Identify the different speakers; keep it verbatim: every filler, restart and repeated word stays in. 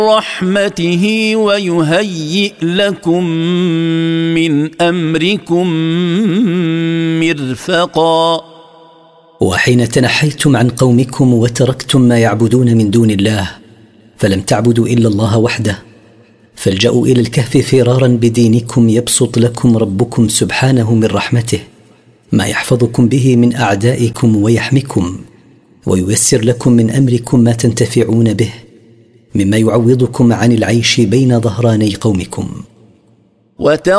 Speaker 1: رحمته ويهيئ لكم من أمركم مرفقا.
Speaker 2: وحين تنحيتم عن قومكم وتركتم ما يعبدون من دون الله فلم تعبدوا إلا الله وحده، فالجأوا إلى الكهف فرارا بدينكم يبسط لكم ربكم سبحانه من رحمته ما يحفظكم به من أعدائكم ويحميكم، وييسر لكم من أمركم ما تنتفعون به مما يعوضكم عن العيش بين ظهراني قومكم.